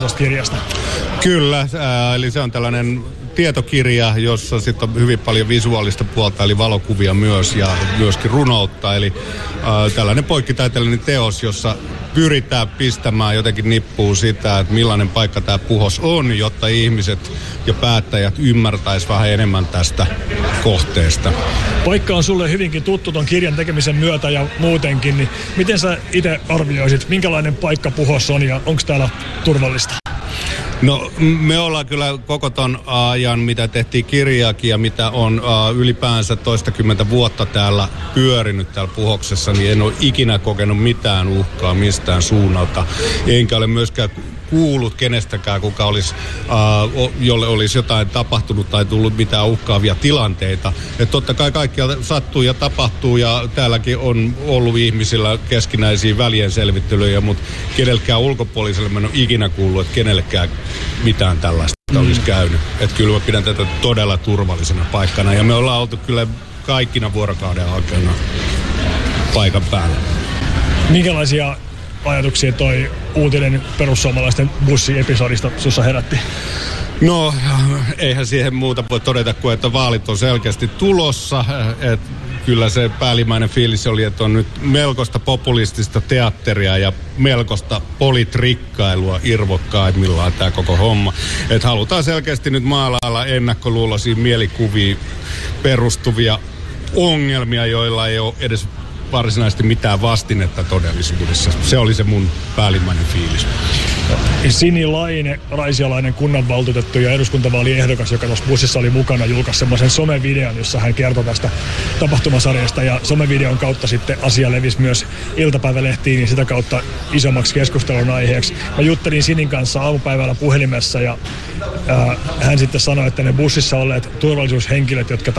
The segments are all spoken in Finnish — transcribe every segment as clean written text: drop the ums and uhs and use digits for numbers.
tuosta kirjasta. Kyllä, eli se on tällainen tietokirja, jossa sitten on hyvin paljon visuaalista puolta, eli valokuvia myös ja myöskin runoutta. Eli tällainen poikkitaiteellinen teos, jossa pyritään pistämään jotenkin nippuun sitä, että millainen paikka tämä Puhos on, jotta ihmiset ja päättäjät ymmärtäisivät vähän enemmän tästä kohteesta. Paikka on sulle hyvinkin tuttu ton kirjan tekemisen myötä ja muutenkin, niin miten sä itse arvioisit, minkälainen paikka Puhos on ja onko täällä turvallista? No me ollaan kyllä koko ton ajan, mitä tehtiin kirjaakin ja mitä on ylipäänsä toistakymmentä vuotta täällä pyörinyt täällä Puhoksessa, niin en ole ikinä kokenut mitään uhkaa mistään suunnalta. Enkä ole myöskään kuullut kenestäkään, kuka olisi, jolle olisi jotain tapahtunut tai tullut mitään uhkaavia tilanteita. Että totta kai kaikkia sattuu ja tapahtuu ja täälläkin on ollut ihmisillä keskinäisiä välienselvittelyjä, mutta kenellekään ulkopuoliselle mä en ole ikinä kuullut, että kenellekään mitään tällaista olisi käynyt. Että kyllä mä pidän tätä todella turvallisena paikkana ja me ollaan oltu kyllä kaikkina vuorokauden aikana paikan päällä. Minkälaisia ajatuksia toi uutinen perussuomalaisten bussiepisodista sussa herätti? No, eihän siihen muuta voi todeta kuin, että vaalit on selkeästi tulossa. Kyllä se päällimmäinen fiilis oli, että on nyt melkoista populistista teatteria ja melkoista politrikkailua irvokkaimmillaan tämä koko homma. Että halutaan selkeästi nyt maalailla ennakkoluuloisiin mielikuviin perustuvia ongelmia, joilla ei ole edes varsinaisesti mitään vastinetta todellisuudessa. Se oli se mun päällimmäinen fiilis. Sini Laine, raisialainen kunnanvaltuutettu ja eduskuntavaaliehdokas, joka tuossa bussissa oli mukana, julkaisi semmoisen somevideon, jossa hän kertoi tästä tapahtumasarjasta. Ja somevideon kautta sitten asia levisi myös iltapäivälehtiin ja sitä kautta isommaksi keskustelun aiheeksi. Mä juttelin Sinin kanssa aamupäivällä puhelimessa ja hän sitten sanoi, että ne bussissa olleet turvallisuushenkilöt, jotka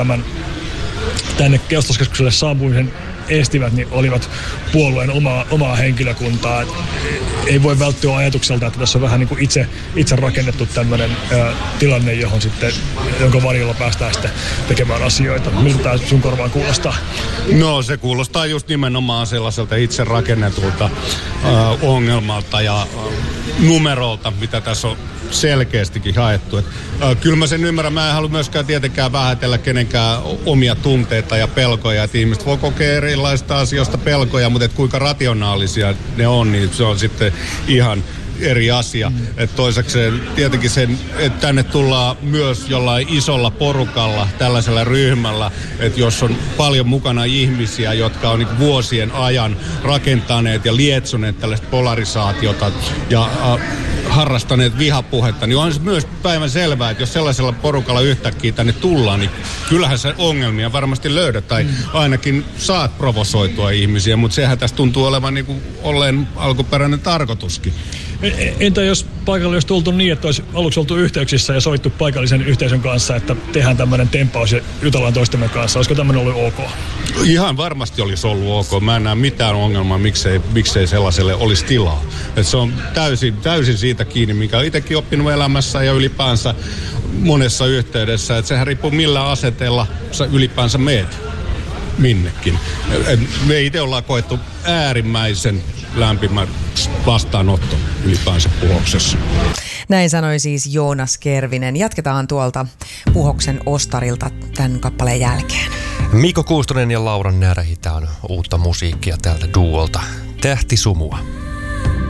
tänne ostoskeskukselle saapumisen estivät, niin olivat puolueen omaa henkilökuntaa. Ei voi välttyä ajatukselta, että tässä on vähän niin kuin itse rakennettu tämmöinen tilanne, jonka varjolla päästään sitten tekemään asioita. Miltä tämä sun korvaan kuulostaa? No se kuulostaa just nimenomaan sellaiselta itse rakennetulta ongelmalta ja numerolta, mitä tässä on selkeästikin haettu. Kyllä mä sen ymmärrän. Mä en halua myöskään tietenkään vähätellä kenenkään omia tunteita ja pelkoja. Että ihmiset voi kokea erilaisista asioista pelkoja, mutta kuinka rationaalisia ne on, niin se on sitten ihan eri asia. Toisekseen tietenkin sen, että tänne tullaan myös jollain isolla porukalla, tällaisella ryhmällä, että jos on paljon mukana ihmisiä, jotka on niin vuosien ajan rakentaneet ja lietsoneet tällaista polarisaatiota ja harrastaneet vihapuhetta, niin on myös päivän selvää, että jos sellaisella porukalla yhtäkkiä tänne tullaan, niin kyllähän se ongelmia varmasti löydät, tai ainakin saat provosoitua ihmisiä, mutta sehän tässä tuntuu olevan niin kuin olleen alkuperäinen tarkoituskin. Entä jos paikalle olisi tultu niin, että olisi aluksi oltu yhteyksissä ja sovittu paikallisen yhteisön kanssa, että tehdään tämmöinen tempaus ja jutellaan toistemme kanssa, olisiko tämmöinen ollut ok? Ihan varmasti olisi ollut ok. Mä en näe mitään ongelmaa, miksei sellaiselle olisi tilaa. Et se on täysin siitä kiinni, mikä olen itsekin oppinut elämässä ja ylipäänsä monessa yhteydessä. Että sehän riippuu millä aseteella sä ylipäänsä meet minnekin. Me itse ollaan koettu äärimmäisen lämpimä vastaanotto ylipäänsä Puhoksessa. Näin sanoi siis Joonas Kervinen. Jatketaan tuolta Puhoksen ostarilta tämän kappaleen jälkeen. Mikko Kuustonen ja Laura Närhi, tää on uutta musiikkia tältä duolta. Tähtisumua.